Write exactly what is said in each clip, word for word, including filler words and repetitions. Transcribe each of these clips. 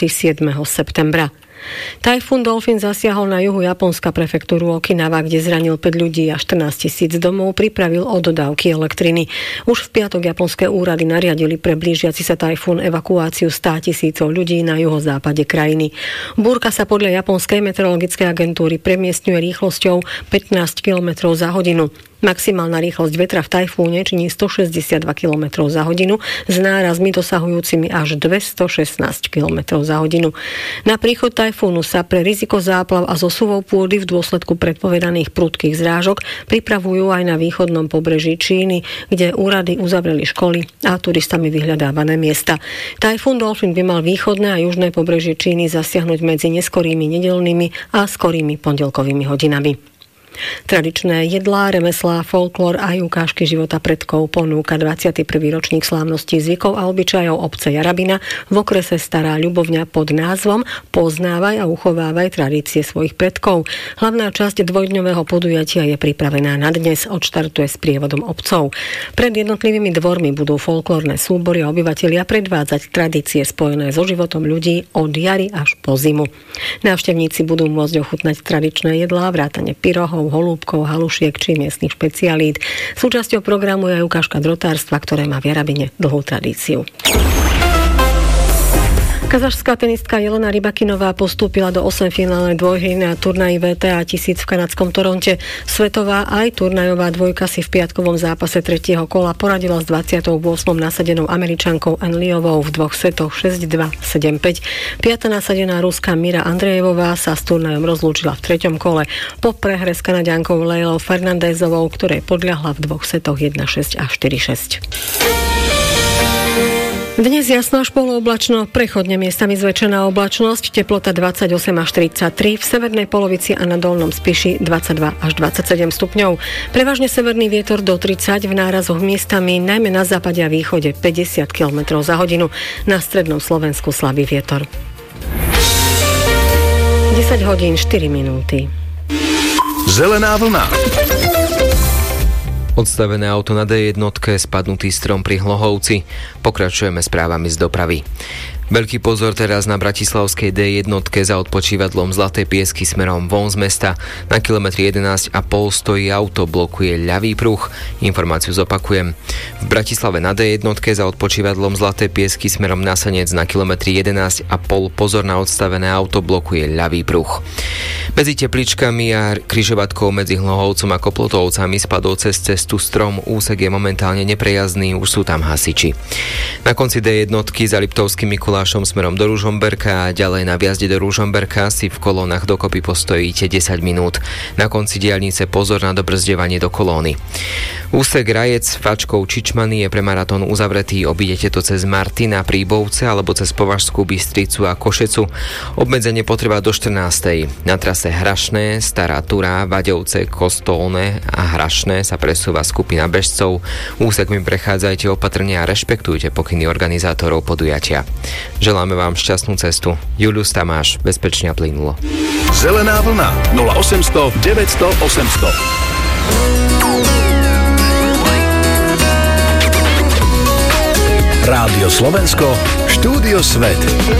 noci siedmeho septembra. Tajfún Dolfín zasiahol na juhu Japonska prefektúru Okinawa, kde zranil päť ľudí a štrnásť tisíc domov pripravil o dodávky elektriny. Už v piatok japonské úrady nariadili pre blížiaci sa tajfún evakuáciu sto tisícov ľudí na juhozápade krajiny. Búrka sa podľa japonskej meteorologickej agentúry premiestňuje rýchlosťou pätnásť kilometrov za hodinu. Maximálna rýchlosť vetra v tajfúne činí stošesťdesiatdva kilometrov za hodinu s nárazmi dosahujúcimi až dvestošestnásť kilometrov za hodinu. Na príchod tajfúnu sa pre riziko záplav a zosuvov pôdy v dôsledku predpovedaných prudkých zrážok pripravujú aj na východnom pobreží Číny, kde úrady uzavreli školy a turistami vyhľadávané miesta. Tajfún Dolfín by mal východné a južné pobrežie Číny zasiahnuť medzi neskorými nedeľnými a skorými pondelkovými hodinami. Tradičné jedlá, remeslá, folklór a ukážky života predkov ponúka dvadsiaty prvý ročník slávností zvykov a obyčajov obce Jarabina v okrese Stará Ľubovňa pod názvom Poznávaj a uchovávaj tradície svojich predkov. Hlavná časť dvojdňového podujatia je pripravená na dnes, odštartuje s prievodom obcov. Pred jednotlivými dvormi budú folklórne súbory a obyvatelia predvádzať tradície spojené so životom ľudí od jary až po zimu. Návštevníci budú môcť ochutnať tradičné jedlá, vrátane pyrohov, holúbkov, halušiek či miestnych špecialít. Súčasťou programu je aj ukážka drotárstva, ktoré má v Jarabine dlhú tradíciu. Kazašská tenistka Jelena Rybakinová postúpila do osemfinále dvojhry na turnaji vé té á tisíc v kanadskom Toronte. Svetová aj turnajová dvojka si v piatkovom zápase tretieho kola poradila s dvadsiatou ôsmou nasadenou Američankou An Liovou v dvoch setoch šesť dva, sedem päť. Piata nasadená Ruská Mira Andrejevová sa s turnajom rozlúčila v treťom kole po prehre s Kanaďankou Leilou Fernandezovou, ktorej podľahla v dvoch setoch jeden šesť a štyri šesť. Dnes jasno až polooblačno, prechodne miestami zväčšená oblačnosť, teplota dvadsaťosem až tridsaťtri, v severnej polovici a na dolnom Spiši dvadsaťdva až dvadsaťsedem stupňov. Prevažne severný vietor do tridsať, v nárazoch miestami, najmä na západe a východe päťdesiat kilometrov za hodinu, na strednom Slovensku slabý vietor. desať hodín štyri minúty. Zelená vlna. Odstavené auto na dé jednotke, spadnutý strom pri Hlohovci. Pokračujeme správami z dopravy. Veľký pozor teraz na bratislavskej dé jednotke za odpočívadlom Zlaté Piesky smerom von z mesta. Na kilometri jedenásť a pol stojí auto, blokuje ľavý pruh. Informáciu zopakujem. V Bratislave na dé jednotke za odpočívadlom Zlaté Piesky smerom na Senec na kilometri jedenásť a pol pozor na odstavené auto, blokuje ľavý pruh. Medzi Tepličkami a križovatkou medzi Hlohovcom a Koplotovcami spadol cez cestu strom, úsek je momentálne neprejazdný, už sú tam hasiči. Na konci dé jednotky za Liptovským Mikulášom smerom do Ružomberka a ďalej na vjazde do Ružomberka si v kolónach dokopy postojíte desať minút. Na konci diaľnice pozor na dobrzďovanie do kolóny. Úsek Rajec Fačkov Čičmany je pre maratón uzavretý, obídete to cez Martina, Príbovce alebo cez Považskú Bystricu a Košecu. Obmedzenie potrvá do štrnástej. Na trase Hrašné, Stará Turá, Vaďovce, Kostolné a Hrašné sa presúva skupina bežcov. Úsekmi prechádzajte opatrne a rešpektujte pokyny organizátorov podujatia. Želáme vám šťastnú cestu. Julius Tamáš, bezpečne a plynulo. Zelená vlna nula osemsto deväťsto osemsto. Rádio Slovensko, Štúdio Svet.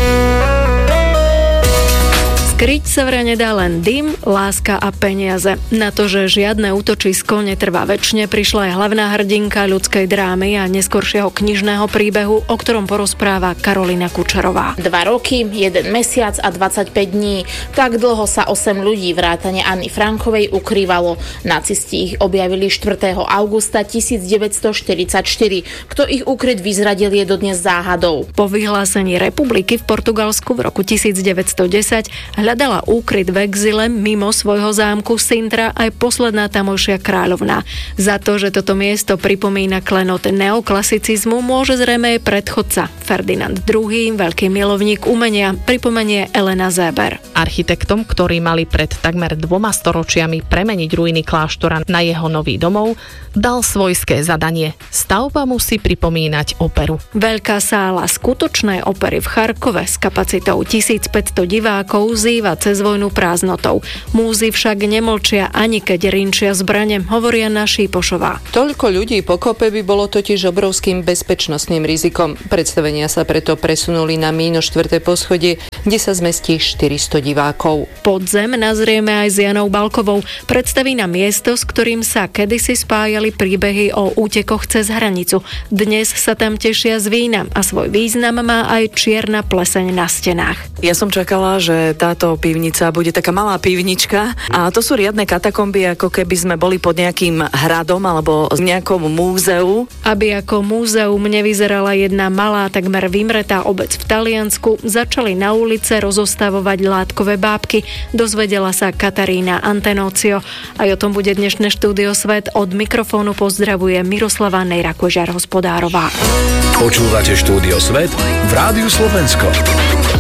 Kryť severe nedá len dym, láska a peniaze. Na to, že žiadne útočisko netrvá večne, prišla aj hlavná hrdinka ľudskej drámy a neskoršieho knižného príbehu, o ktorom porozpráva Karolina Kučerová. Dva roky, jeden mesiac a dvadsaťpäť dní. Tak dlho sa osem ľudí vrátane Anny Frankovej ukrývalo. Nacisti ich objavili štvrtého augusta tisícdeväťstoštyridsaťštyri. Kto ich ukryt vyzradil, je dodnes záhadou. Po vyhlásení republiky v Portugalsku v roku tisícdeväťstodesať hľadala úkryt v exile mimo svojho zámku Sintra aj posledná tamojšia kráľovna. Za to, že toto miesto pripomína klenot neoklasicizmu, môže zrejme jej predchodca Ferdinand druhý, veľký milovník umenia, pripomenie Elena Zéber. Architektom, ktorí mali pred takmer dvoma storočiami premeniť ruiny kláštora na jeho nový domov, dal svojské zadanie. Stavba musí pripomínať operu. Veľká sála skutočnej opery v Charkove s kapacitou tisícpäťsto divákov zýva skrýva cez vojnu prázdnotou. Múzy však nemlčia ani keď rinčia zbrane, hovoria na Šípošová. Toľko ľudí pokope by bolo totiž obrovským bezpečnostným rizikom. Predstavenia sa preto presunuli na Míno štvrté poschodie, kde sa zmestí štyristo divákov. Pod zem nazrieme aj s Janou Balkovou. Predstaví nám miesto, s ktorým sa kedysi spájali príbehy o útekoch cez hranicu. Dnes sa tam tešia z vína a svoj význam má aj čierna pleseň na stenách. Ja som čakala, že táto pivnica bude taká malá pivnička a to sú riadne katakomby, ako keby sme boli pod nejakým hradom alebo v nejakom múzeu. Aby ako múzeum nevyzerala jedna malá, takmer vymretá obec v Taliansku, začali na ulice rozostavovať látkové bábky. Dozvedela sa Katarína Antenócio. Aj o tom bude dnešné štúdio Svet. Od mikrofónu pozdravuje Miroslava Nejra Kožiar-Hospodárová. Počúvate štúdio Svet v Rádiu Slovensko.